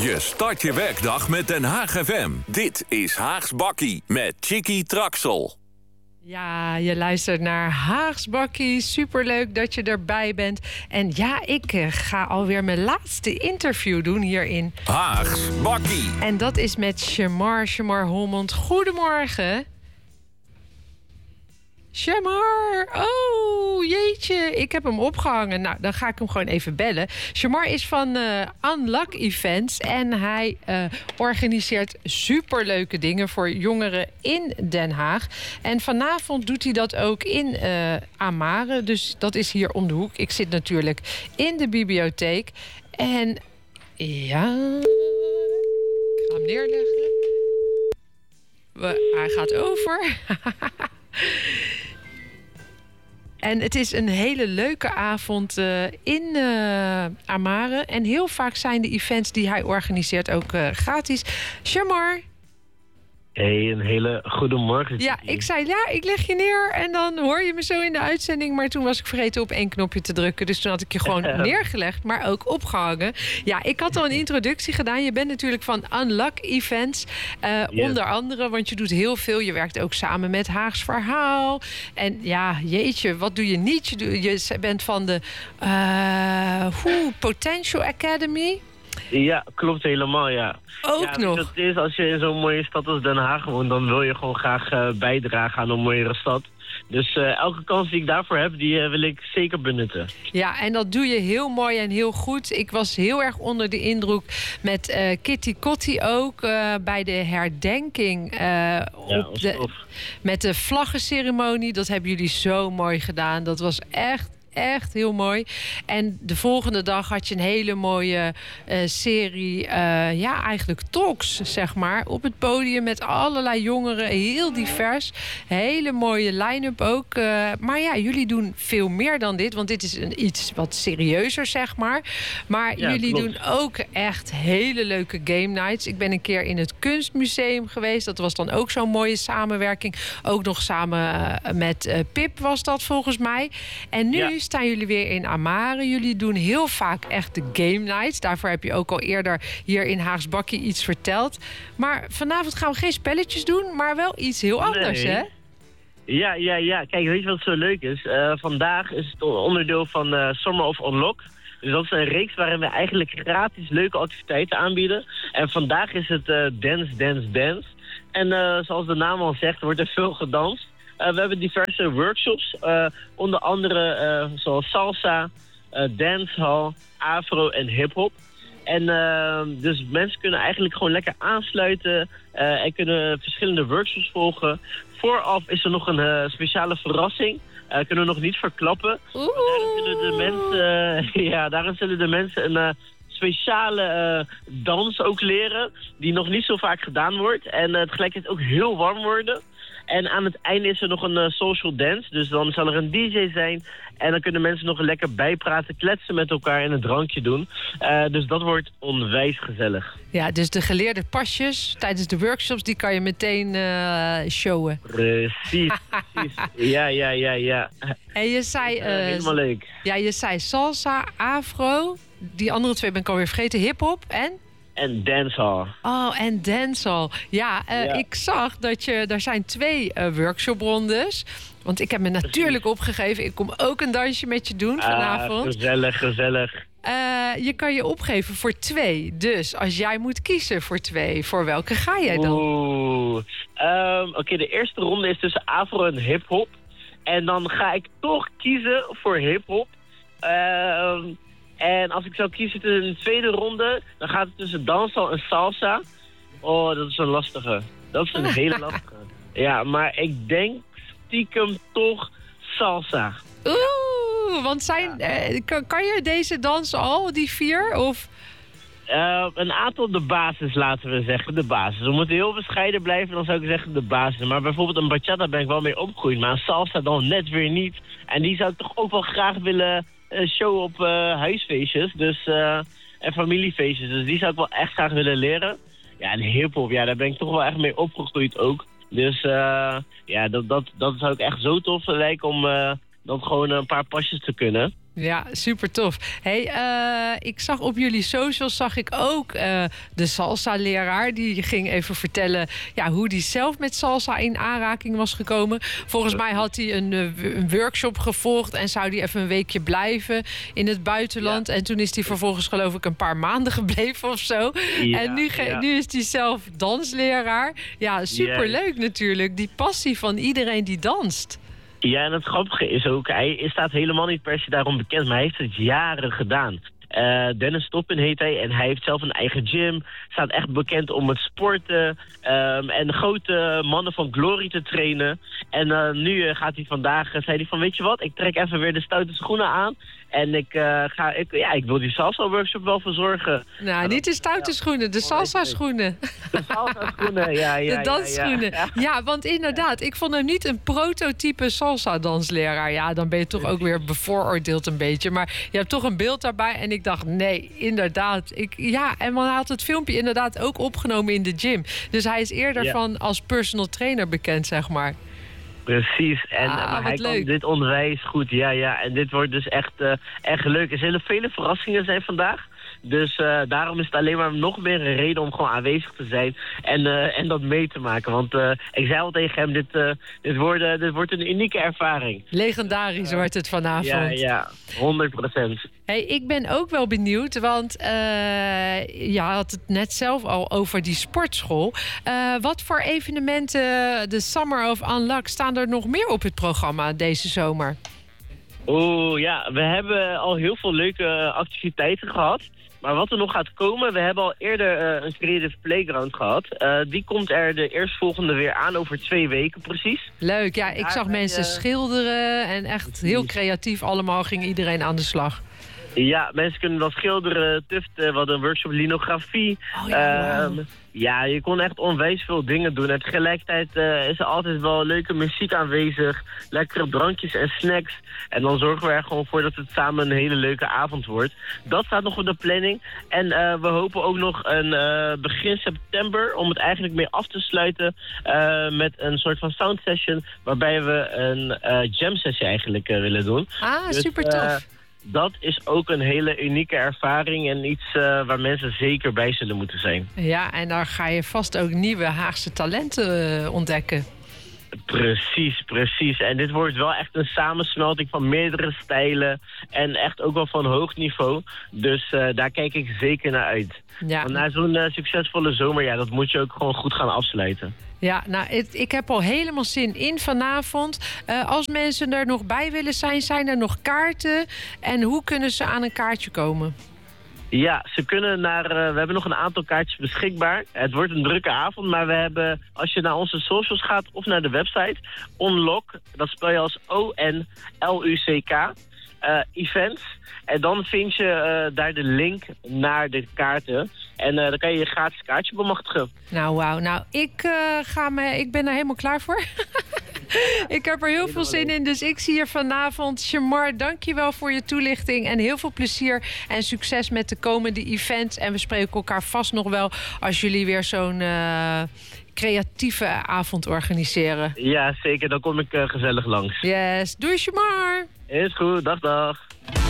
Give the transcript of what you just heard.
Je start je werkdag met Den Haag FM. Dit is Haags Bakkie met Chickie Traxel. Ja, je luistert naar Haags Bakkie. Superleuk dat je erbij bent. En ja, ik ga alweer mijn laatste interview doen hierin. Haags Bakkie. En dat is met Shamar Holmond. Goedemorgen. Shamar, oh jeetje, ik heb hem opgehangen. Nou, dan ga ik hem gewoon even bellen. Shamar is van Unlock Events en hij organiseert superleuke dingen voor jongeren in Den Haag. En vanavond doet hij dat ook in Amare, dus dat is hier om de hoek. Ik zit natuurlijk in de bibliotheek. En ja, ik ga hem neerleggen. Hij gaat over. En het is een hele leuke avond in Amare. En heel vaak zijn de events die hij organiseert ook gratis. Shamar. Hey, een hele goede morgen. Ja, ik zei ja, ik leg je neer en dan hoor je me zo in de uitzending. Maar toen was ik vergeten op 1 knopje te drukken. Dus toen had ik je gewoon neergelegd, maar ook opgehangen. Ja, ik had al een introductie gedaan. Je bent natuurlijk van Unlock Events. Yes. Onder andere, want je doet heel veel. Je werkt ook samen met Haags Verhaal. En ja, jeetje, wat doe je niet? Je bent van de Potential Academy. Ja, klopt helemaal, ja. Ook nog. Het is, als je in zo'n mooie stad als Den Haag woont, dan wil je gewoon graag bijdragen aan een mooiere stad. Dus elke kans die ik daarvoor heb, die wil ik zeker benutten. Ja, en dat doe je heel mooi en heel goed. Ik was heel erg onder de indruk met Kitty Kotti ook bij de herdenking met de vlaggenceremonie. Dat hebben jullie zo mooi gedaan. Dat was echt heel mooi. En de volgende dag had je een hele mooie serie, eigenlijk talks, zeg maar, op het podium met allerlei jongeren, heel divers. Hele mooie line-up ook. Maar ja, jullie doen veel meer dan dit, want dit is iets wat serieuzer, zeg maar. Maar ja, jullie doen ook echt hele leuke game nights. Ik ben een keer in het Kunstmuseum geweest. Dat was dan ook zo'n mooie samenwerking. Ook nog samen met Pip was dat volgens mij. En nu staan jullie weer in Amare. Jullie doen heel vaak echt de game nights. Daarvoor heb je ook al eerder hier in Haags Bakkie iets verteld. Maar vanavond gaan we geen spelletjes doen, maar wel iets heel anders, hè? Ja. Kijk, weet je wat zo leuk is? Vandaag is het onderdeel van Summer of Unlock. Dus dat is een reeks waarin we eigenlijk gratis leuke activiteiten aanbieden. En vandaag is het Dance. En zoals de naam al zegt, wordt er veel gedanst. We hebben diverse workshops, onder andere zoals salsa, dancehall, afro en hiphop. En dus mensen kunnen eigenlijk gewoon lekker aansluiten en kunnen verschillende workshops volgen. Vooraf is er nog een speciale verrassing. Kunnen we nog niet verklappen. Daarin zullen de mensen een speciale dans ook leren, die nog niet zo vaak gedaan wordt. En tegelijkertijd ook heel warm worden. En aan het einde is er nog een social dance. Dus dan zal er een DJ zijn. En dan kunnen mensen nog lekker bijpraten, kletsen met elkaar en een drankje doen. Dus dat wordt onwijs gezellig. Ja, dus de geleerde pasjes tijdens de workshops, die kan je meteen showen. Precies. Ja. En je zei... helemaal leuk. Ja, je zei salsa, afro. Die andere twee ben ik alweer vergeten. Hiphop en dancehall. Oh, en dancehall. Ja, ik zag dat er zijn 2 workshoprondes. Want ik heb me natuurlijk opgegeven. Ik kom ook een dansje met je doen vanavond. Gezellig. Je kan je opgeven voor 2. Dus als jij moet kiezen voor 2, voor welke ga jij dan? Oké, de eerste ronde is tussen afro en hiphop. En dan ga ik toch kiezen voor hiphop. En als ik zou kiezen tussen de tweede ronde, dan gaat het tussen dancehall en salsa. Oh, dat is een lastige. Dat is een hele lastige. Ja, maar ik denk stiekem toch salsa. Want kan je deze dansen al, die 4? Of? Een aantal de basis, laten we zeggen. De basis. We moeten heel bescheiden blijven, dan zou ik zeggen de basis. Maar bijvoorbeeld een bachata ben ik wel mee opgegroeid, maar een salsa dan net weer niet. En die zou ik toch ook wel graag willen show op huisfeestjes en familiefeestjes. Dus die zou ik wel echt graag willen leren. Ja, en hiphop, daar ben ik toch wel echt mee opgegroeid ook. Dus dat zou ik echt zo tof lijken om dat gewoon een paar pasjes te kunnen. Ja, super tof. Hey, ik zag op jullie socials ook de salsa-leraar. Die ging even vertellen hoe die zelf met salsa in aanraking was gekomen. Volgens mij had hij een workshop gevolgd en zou die even een weekje blijven in het buitenland. Ja. En toen is hij vervolgens geloof ik een paar maanden gebleven of zo. Ja, en nu is hij zelf dansleraar. Ja, superleuk natuurlijk. Die passie van iedereen die danst. Ja, en het grappige is ook, hij staat helemaal niet per se daarom bekend, maar hij heeft het jaren gedaan. Dennis Toppin heet hij en hij heeft zelf een eigen gym. Staat echt bekend om het sporten en grote mannen van Glory te trainen. En nu gaat hij zei hij van, weet je wat, ik trek even weer de stoute schoenen aan. En ik wil die salsa-workshop wel verzorgen. Nou, niet de stoute schoenen, de salsa-schoenen. De salsa-schoenen, ja. De dansschoenen. Ja, want inderdaad, ik vond hem niet een prototype salsa-dansleraar. Ja, dan ben je toch ook weer bevooroordeeld een beetje. Maar je hebt toch een beeld daarbij. En ik dacht, nee, inderdaad. En hij had het filmpje inderdaad ook opgenomen in de gym. Dus hij is eerder van als personal trainer bekend, zeg maar. Precies, maar hij kan dit onwijs goed, ja. En dit wordt dus echt leuk. Er zullen vele verrassingen zijn vandaag. Dus daarom is het alleen maar nog meer een reden om gewoon aanwezig te zijn en dat mee te maken. Want ik zei al tegen hem, dit wordt een unieke ervaring. Legendarisch wordt het vanavond. Ja, 100%. Hey, ik ben ook wel benieuwd, want je had het net zelf al over die sportschool. Wat voor evenementen, de Summer of Unlock, staan er nog meer op het programma deze zomer? We hebben al heel veel leuke activiteiten gehad. Maar wat er nog gaat komen, we hebben al eerder een Creative Playground gehad. Die komt er de eerstvolgende weer aan over 2 weken precies. Leuk, ja, ik zag mensen schilderen en echt heel creatief allemaal ging iedereen aan de slag. Ja, mensen kunnen dan schilderen, tuften, we hadden een workshop linografie. Ja, je kon echt onwijs veel dingen doen. En tegelijkertijd is er altijd wel leuke muziek aanwezig, lekkere drankjes en snacks. En dan zorgen we er gewoon voor dat het samen een hele leuke avond wordt. Dat staat nog op de planning. En we hopen ook nog een begin september om het eigenlijk mee af te sluiten met een soort van sound session waarbij we een jam sessie eigenlijk willen doen. Dus, super tof. Dat is ook een hele unieke ervaring en iets waar mensen zeker bij zullen moeten zijn. Ja, en daar ga je vast ook nieuwe Haagse talenten ontdekken. Precies. En dit wordt wel echt een samensmelting van meerdere stijlen en echt ook wel van hoog niveau. Dus daar kijk ik zeker naar uit. Ja. Want na zo'n succesvolle zomer, dat moet je ook gewoon goed gaan afsluiten. Ja, nou, ik heb al helemaal zin in vanavond. Als mensen er nog bij willen zijn er nog kaarten? En hoe kunnen ze aan een kaartje komen? Ja, ze kunnen we hebben nog een aantal kaartjes beschikbaar. Het wordt een drukke avond, maar we hebben, als je naar onze socials gaat of naar de website, Onlock, dat spel je als ONLUCK, events. En dan vind je daar de link naar de kaarten. En dan kan je je gratis kaartje bemachtigen. Nou, wauw. Nou, ik ben er helemaal klaar voor. Ik heb er heel veel zin in, dus ik zie je vanavond. Shamar, dankjewel voor je toelichting en heel veel plezier en succes met de komende events. En we spreken elkaar vast nog wel als jullie weer zo'n creatieve avond organiseren. Ja, zeker. Dan kom ik gezellig langs. Yes. Doei, Shamar. Is goed. Dag.